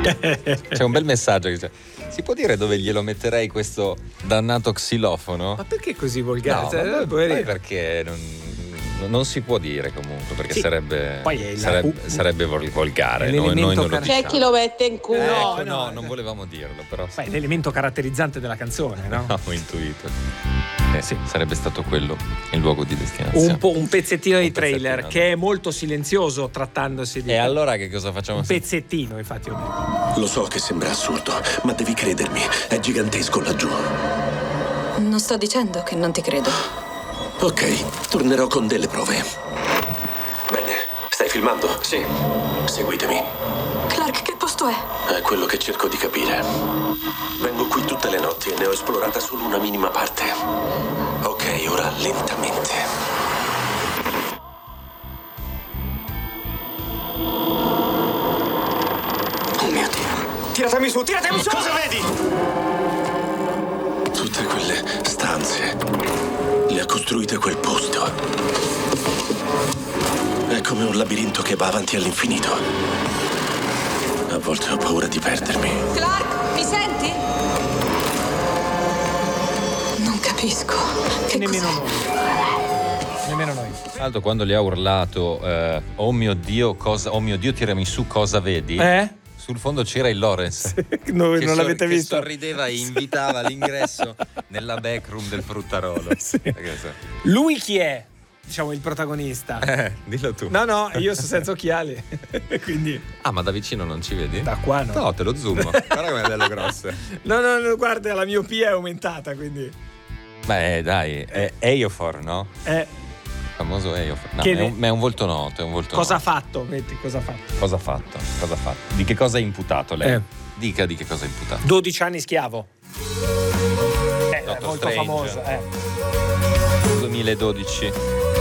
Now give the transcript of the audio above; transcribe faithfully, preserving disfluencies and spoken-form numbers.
C'è un bel messaggio che dice: si può dire dove glielo metterei questo dannato xilofono? Ma perché così volgare? No, Cioè, ma poi- poi perché non, non si può dire comunque, perché Sì, sarebbe, poi è la- sarebbe, sarebbe vol- volgare. è Noi, noi l'elemento non lo car- diciamo. C'è chi lo mette in culo. No, Ecco, no, no, non volevamo dirlo, però Beh, è l'elemento caratterizzante della canzone, no? avevo intuito. Eh, sì, sarebbe stato quello il luogo di destinazione. Un, po', un pezzettino di Un trailer pezzettino, che è molto silenzioso trattandosi di E allora che cosa facciamo? un pezzettino, infatti. ho detto. Lo so che sembra assurdo, ma devi credermi, è gigantesco laggiù. Non sto dicendo che non ti credo. Ok, tornerò con delle prove. Bene, stai filmando? Sì. Seguitemi. Clark, che posto è? È quello che cerco di capire. Vengo qui tutte le notti e ne ho esplorata solo una minima parte. Ok, ora lentamente. Oh mio Dio. Tiratemi su, tiratemi su! Cosa vedi? Tutte quelle stanze le ha costruite quel posto. È come un labirinto che va avanti all'infinito. A volte ho paura di perdermi. Clark, mi senti? Non capisco. Che Nemmeno cos'è? noi. Nemmeno noi. Tra l'altro, quando gli ha urlato eh, oh mio Dio, cosa, oh mio Dio, tirami su, cosa vedi? Eh? Sul fondo c'era il Lawrence. No, che non sor- l'avete che visto? sorrideva e invitava all'ingresso nella backroom del fruttarolo. Sì. Perché se- Lui chi è? Diciamo il protagonista. Eh, dillo tu. No, no, io sono senza occhiali. Quindi Ah, ma da vicino non ci vedi? da qua no. No, te lo zoom. Guarda come belle grosse. No, no, no, guarda, la miopia è aumentata, quindi Beh, dai, è Eofor, no? eh, Il famoso Eofor. No, Che è ne- un, ma è un volto noto, è un volto cosa ha noto. fatto? Metti, cosa ha fatto? Cosa ha fatto? Cosa ha fatto? Di che cosa è imputato lei? Eh. Dica di che cosa è imputato. dodici anni schiavo. Eh, è Doctor molto Strange. famoso, eh. duemiladodici